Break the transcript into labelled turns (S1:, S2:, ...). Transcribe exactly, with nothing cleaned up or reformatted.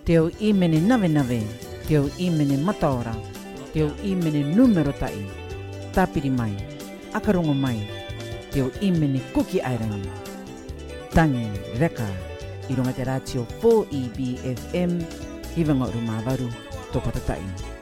S1: Te o imene nave nave, te o imene mataora, te o imene numero tai, tapiri mai, akarongo mai, te o imene kuki airangi. Tangi reka, i runga te ratio four E B F M, i wanga urumā waru, tō patatai.